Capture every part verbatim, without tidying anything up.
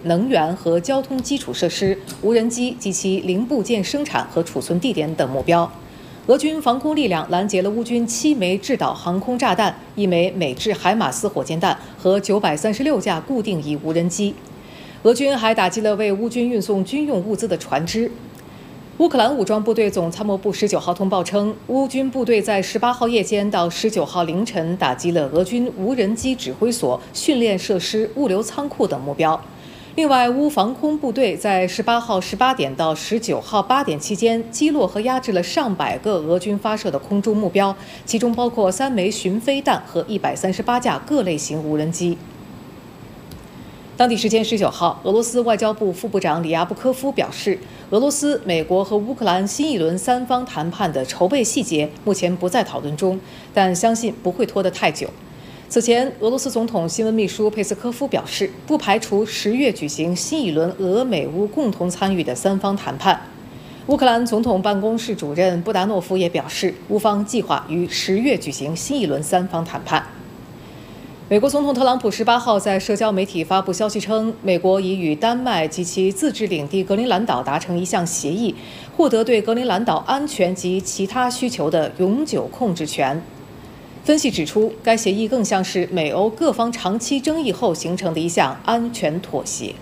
能源和交通基础设施、无人机及其零部件生产和储存地点等目标。俄军防空力量拦截了乌军七枚制导航空炸弹、一枚美制海马斯火箭弹和九百三十六架固定翼无人机。俄军还打击了为乌军运送军用物资的船只。乌克兰武装部队总参谋部十九号通报称，乌军部队在十八号夜间到十九号凌晨打击了俄军无人机指挥所、训练设施、物流仓库等目标。另外，乌防空部队在十八号十八点到十九号八点期间击落和压制了上百个俄军发射的空中目标，其中包括三枚巡飞弹和一百三十八架各类型无人机。当地时间十九号，俄罗斯外交部副部长里亚布科夫表示，俄罗斯、美国和乌克兰新一轮三方谈判的筹备细节目前不在讨论中，但相信不会拖得太久。此前，俄罗斯总统新闻秘书佩斯科夫表示，不排除十月举行新一轮俄美乌共同参与的三方谈判。乌克兰总统办公室主任布达诺夫也表示，乌方计划于十月举行新一轮三方谈判。美国总统特朗普十八号在社交媒体发布消息称，美国已与丹麦及其自治领地格陵兰岛达成一项协议，获得对格陵兰岛安全及其他需求的永久控制权。分析指出，该协议更像是美欧各方长期争议后形成的一项安全妥协。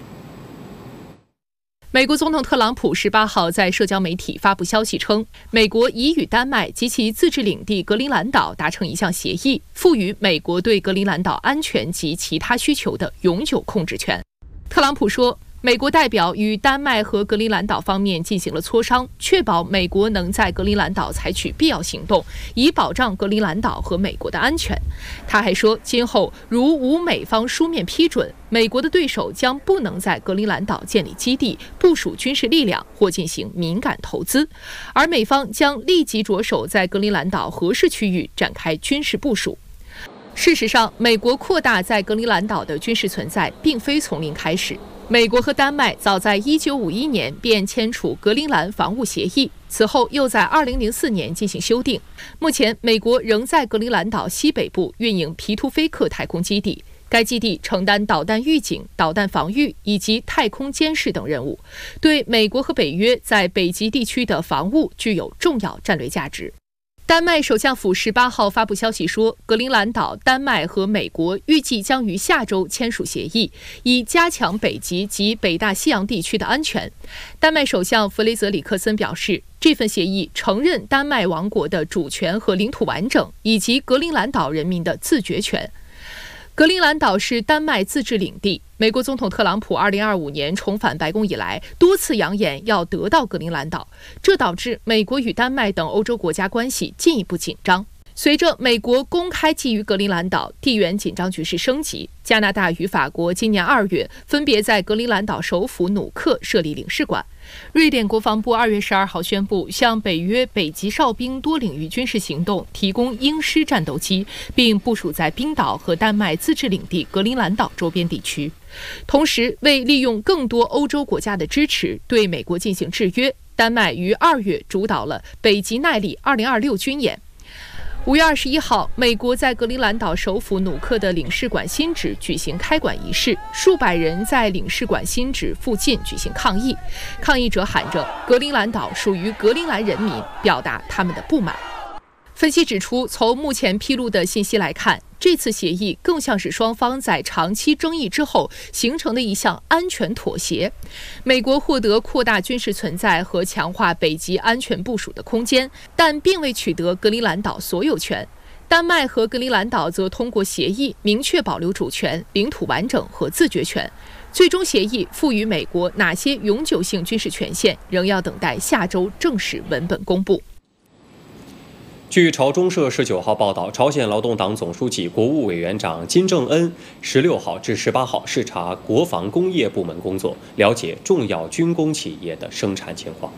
美国总统特朗普十八号在社交媒体发布消息称，美国已与丹麦及其自治领地格陵兰岛达成一项协议，赋予美国对格陵兰岛安全及其他需求的永久控制权。特朗普说，美国代表与丹麦和格陵兰岛方面进行了磋商，确保美国能在格陵兰岛采取必要行动，以保障格陵兰岛和美国的安全。他还说，今后如无美方书面批准，美国的对手将不能在格陵兰岛建立基地、部署军事力量或进行敏感投资，而美方将立即着手在格陵兰岛合适区域展开军事部署。事实上，美国扩大在格陵兰岛的军事存在并非从零开始。美国和丹麦早在一九五一年便签署格陵兰防务协议，此后又在二零零四年进行修订。目前，美国仍在格陵兰岛西北部运营皮图菲克太空基地，该基地承担导弹预警、导弹防御以及太空监视等任务，对美国和北约在北极地区的防务具有重要战略价值。丹麦首相府十八号发布消息说，格陵兰岛、丹麦和美国预计将于下周签署协议，以加强北极及北大西洋地区的安全。丹麦首相弗雷泽里克森表示，这份协议承认丹麦王国的主权和领土完整，以及格陵兰岛人民的自决权。格陵兰岛是丹麦自治领地。美国总统特朗普二零二五年重返白宫以来，多次扬言要得到格陵兰岛，这导致美国与丹麦等欧洲国家关系进一步紧张。随着美国公开觊觎格陵兰岛，地缘紧张局势升级。加拿大与法国今年二月分别在格陵兰岛首府努克设立领事馆。瑞典国防部二月十二号宣布，向北约北极哨兵多领域军事行动提供鹰狮战斗机，并部署在冰岛和丹麦自治领地格陵兰岛周边地区。同时，为利用更多欧洲国家的支持，对美国进行制约，丹麦于二月主导了北极耐力二零二六军演。五月二十一号，美国在格陵兰岛首府努克的领事馆新址举行开馆仪式，数百人在领事馆新址附近举行抗议，抗议者喊着“格陵兰岛属于格陵兰人民”，表达他们的不满。分析指出，从目前披露的信息来看，这次协议更像是双方在长期争议之后形成的一项安全妥协。美国获得扩大军事存在和强化北极安全部署的空间，但并未取得格陵兰岛所有权。丹麦和格陵兰岛则通过协议明确保留主权、领土完整和自决权。最终协议赋予美国哪些永久性军事权限，仍要等待下周正式文本公布。 据朝中社十九号报道，朝鲜劳动党总书记、国务委员长金正恩十六号至十八号视察国防工业部门工作，了解重要军工企业的生产情况。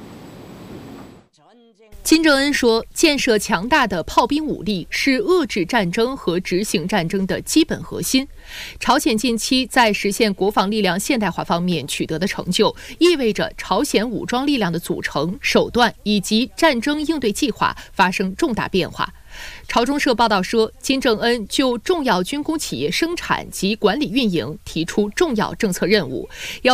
金正恩说，建设强大的炮兵武力是遏制战争和执行战争的基本核心。朝鲜近期在实现国防力量现代化方面取得的成就，意味着朝鲜武装力量的组成、手段以及战争应对计划发生重大变化。朝中社报道说，金正恩就重要军工企业生产及管理运营提出重要政策任务，要